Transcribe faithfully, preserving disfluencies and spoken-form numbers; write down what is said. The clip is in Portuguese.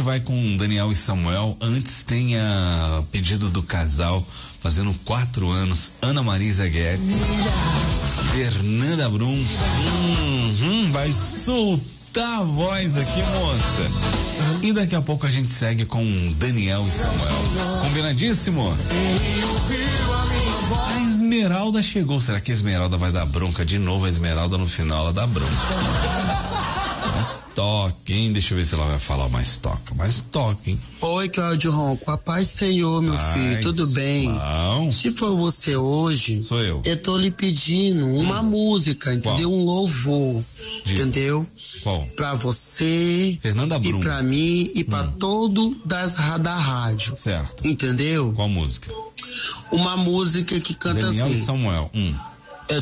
vai com Daniel e Samuel. Antes tem a pedido do casal, fazendo quatro anos, Ana Marisa Guedes, Fernanda Brum. Hum, vai soltar a voz aqui, moça. E daqui a pouco a gente segue com Daniel e Samuel. Combinadíssimo? A Esmeralda chegou. Será que a Esmeralda vai dar bronca de novo? A Esmeralda no final ela dá bronca. Mas toca, hein? Deixa eu ver se ela vai falar mais toca. Mas toca, hein? Oi, Cláudio Ronco. A paz do Senhor, meu Paz, filho. Tudo bem? Não. Se for você hoje, Sou eu. Eu tô lhe pedindo uma hum. música, entendeu? Qual? Um louvor, De... entendeu? Qual? Pra você, Fernanda Brum. E pra mim, e pra hum. todo das, da rádio. Certo. Entendeu? Qual música? Uma música que canta Daniel assim. E Samuel. Hum.